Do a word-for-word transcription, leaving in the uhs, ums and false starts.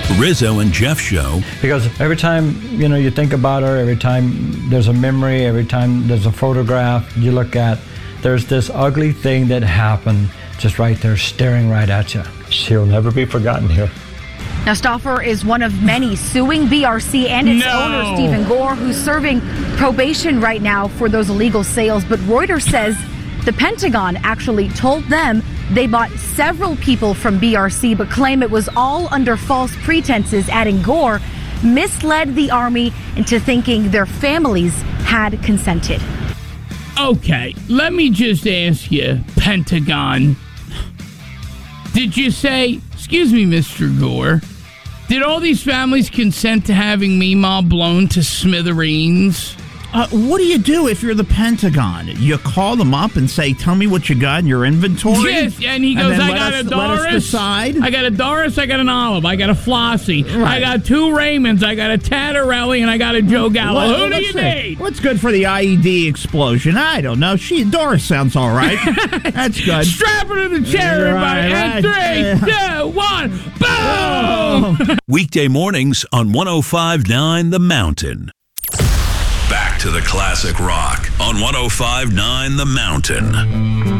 Rizzo and Jeff Show. Because every time, you know, you think about her, every time there's a memory, every time there's a photograph you look at, there's this ugly thing that happened just right there staring right at you. She'll never be forgotten here. Now, Stauffer is one of many suing B R C and its No. owner, Stephen Gore, who's serving probation right now for those illegal sales. But Reuters says the Pentagon actually told them they bought several people from B R C, but claim it was all under false pretenses, adding Gore misled the Army into thinking their families had consented. Okay, let me just ask you, Pentagon. Did you say, excuse me, Mister Gore, did all these families consent to having Meemaw blown to smithereens? Uh, what do you do if you're the Pentagon? You call them up and say, tell me what you got in your inventory? Yes, and he goes, then I let got us- a let us Doris. decide. I got a Doris, I got an Olive, I got a Flossie, I Right. got two Raymonds, I got a Tattarelli, and I got a Joe Gallo. Well, Who do let's you see. need? What's good for the I E D explosion? I don't know. She Doris sounds all right. That's good. Strap her to the chair, Right, everybody. And right. three, two, one, boom! Weekday mornings on one oh five point nine The Mountain. Back to the classic rock on one oh five point nine The Mountain.